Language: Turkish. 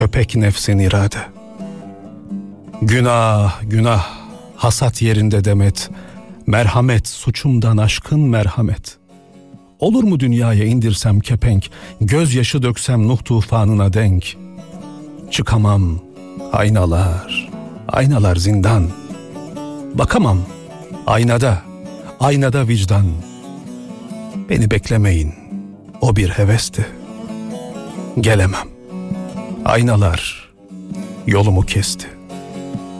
köpek nefsin irade. Günah, günah, hasat yerinde demet, merhamet, suçumdan aşkın merhamet. Olur mu dünyaya indirsem kepenk, gözyaşı döksem Nuh tufanına denk? Çıkamam, aynalar, aynalar zindan. Bakamam, aynada vicdan. Beni beklemeyin, o bir hevesti. Gelemem, aynalar yolumu kesti.